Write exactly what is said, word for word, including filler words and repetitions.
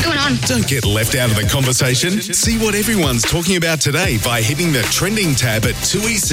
going on? Don't get left out of the conversation. See what everyone's talking about today by hitting the trending tab at two E C.